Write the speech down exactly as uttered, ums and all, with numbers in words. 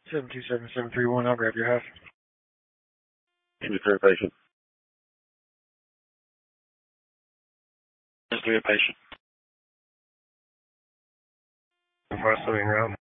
seven two seven seven three one, I'll grab your half. Into third patient. Just do a patient. So far, still en route.